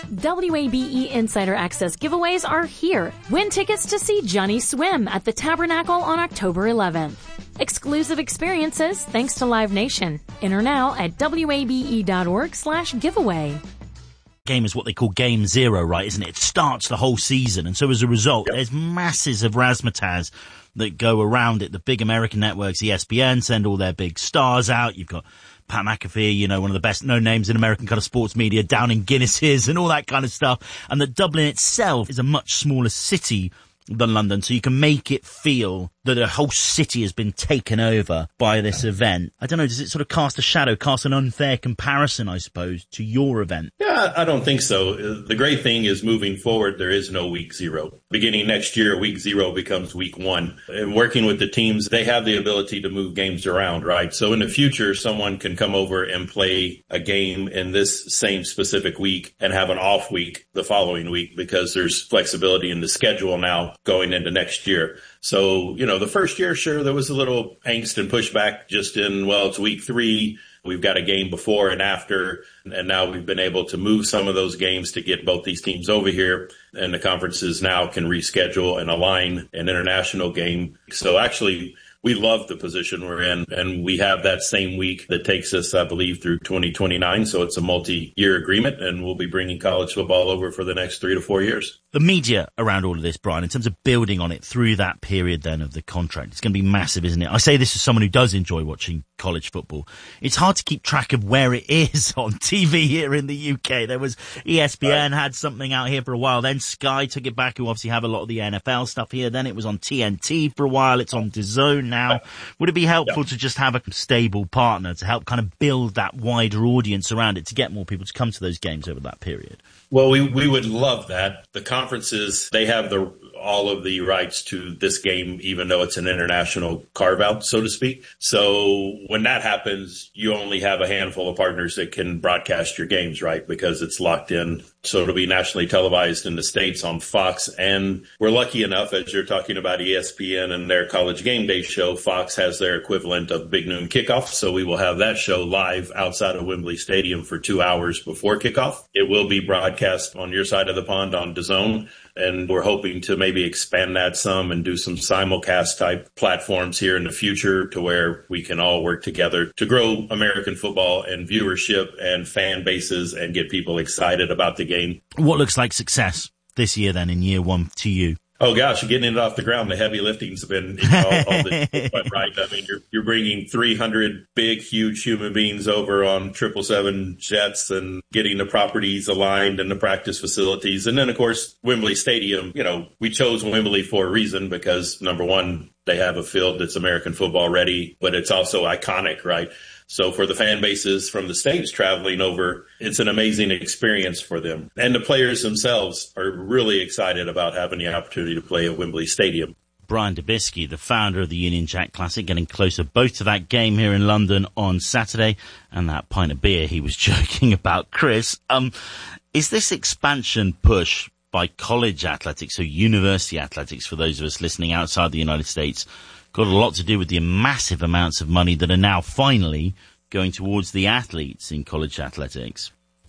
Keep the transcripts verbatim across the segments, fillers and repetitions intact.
W A B E Insider Access giveaways are here. Win tickets to see Johnny Swim at the Tabernacle on October eleventh. Exclusive experiences thanks to Live Nation. Enter now at wabe.org slash giveaway. Game is what they call game zero, right, isn't it? It starts the whole season. And so as a result, yep. there's masses of razzmatazz that go around it. The big American networks, E S P N, send all their big stars out. You've got Pat McAfee, you know, one of the best known names in American kind of sports media, down in Guinnesses and all that kind of stuff. And that Dublin itself is a much smaller city than London, so you can make it feel that a whole city has been taken over by this event. I don't know, does it sort of cast a shadow, cast an unfair comparison, I suppose, to your event? Yeah, I don't think so. The great thing is moving forward, there is no week zero. Beginning next year, week zero becomes week one. And working with the teams, they have the ability to move games around, right? So in the future, someone can come over and play a game in this same specific week and have an off week the following week because there's flexibility in the schedule now going into next year. So, you know, the first year, sure, there was a little angst and pushback just in, well, it's week three. We've got a game before and after, and now we've been able to move some of those games to get both these teams over here, and the conferences now can reschedule and align an international game. So actually, we love the position we're in, and we have that same week that takes us, I believe, through twenty twenty-nine. So it's a multi-year agreement, and we'll be bringing college football over for the next three to four years. The media around all of this, Brian, in terms of building on it through that period then of the contract, it's going to be massive, isn't it? I say this as someone who does enjoy watching college football. It's hard to keep track of where it is on T V here in the U K. There was E S P N had something out here for a while. Then Sky took it back, who obviously have a lot of the N F L stuff here. Then it was on T N T for a while. It's on DAZN now. Would it be helpful yeah. to just have a stable partner to help kind of build that wider audience around it to get more people to come to those games over that period? Well, we, we would love that. The conferences, they have the all of the rights to this game, even though it's an international carve-out, so to speak. So when that happens, you only have a handful of partners that can broadcast your games, right? Because it's locked in. So it'll be nationally televised in the States on Fox. And we're lucky enough, as you're talking about E S P N and their college game day show, Fox has their equivalent of Big Noon Kickoff. So we will have that show live outside of Wembley Stadium for two hours before kickoff. It will be broadcast on your side of the pond on DAZN. And we're hoping to maybe expand that some and do some simulcast type platforms here in the future to where we can all work together to grow American football and viewership and fan bases and get people excited about the game. What looks like success this year then in year one to you? Oh, gosh, getting it off the ground, the heavy lifting's been you know, all, all the right. I mean, you're, you're bringing three hundred big, huge human beings over on triple seven jets and getting the properties aligned and the practice facilities. And then, of course, Wembley Stadium, you know, we chose Wembley for a reason because, number one, they have a field that's American football ready, but it's also iconic, right? So for the fan bases from the States traveling over, it's an amazing experience for them. And the players themselves are really excited about having the opportunity to play at Wembley Stadium. Brian Dubisky, the founder of the Union Jack Classic, getting closer both to that game here in London on Saturday and that pint of beer he was joking about. Chris, um, is this expansion push by college athletics, so university athletics for those of us listening outside the United States, got a lot to do with the massive amounts of money that are now finally going towards the athletes in college athletics?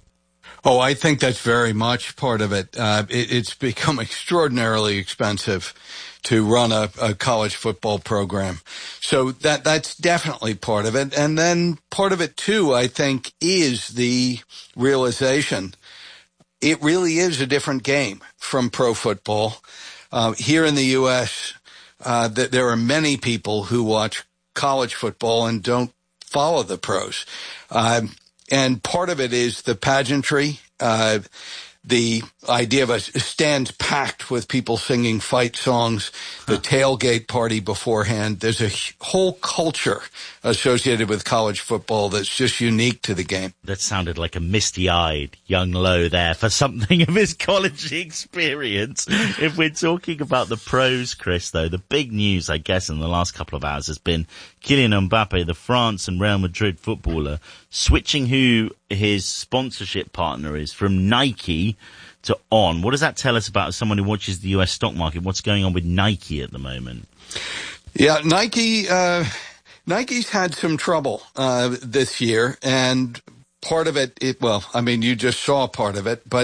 Oh, I think that's very much part of it. Uh, it it's become extraordinarily expensive to run a, a college football program. So that that's definitely part of it. And then part of it, too, I think, is the realization it really is a different game from pro football. Uh, here in the U S, Uh, that there are many people who watch college football and don't follow the pros. Um, and part of it is the pageantry, uh, the idea of a stand packed with people singing fight songs, the tailgate party beforehand. There's a whole culture associated with college football that's just unique to the game. That sounded like a misty-eyed young Lowe there for something of his college experience. If we're talking about the pros, Chris, though, the big news, I guess, in the last couple of hours has been Kylian Mbappe, the France and Real Madrid footballer, switching who his sponsorship partner is from Nike to On. What does that tell us about someone who watches the U S stock market? What's going on with Nike at the moment? Yeah, Nike, uh, Nike's had some trouble, uh, this year, and part of it, it, well, I mean, you just saw part of it, but